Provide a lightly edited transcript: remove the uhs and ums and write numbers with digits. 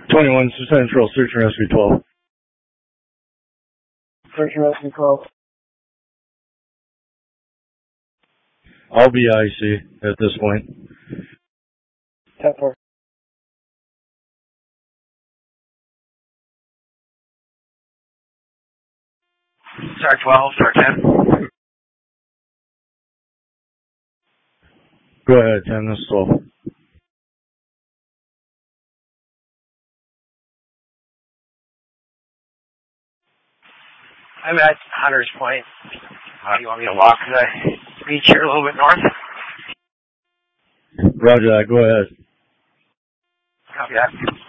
21 Central, search and rescue 12. Search and rescue 12. I'll be IC at this point. 10-4. Start 12, start 10. Go ahead, 10, this is 12. I'm at Hunter's Point. Do you want me to walk to the beach here a little bit north? Roger that, go ahead. Copy that.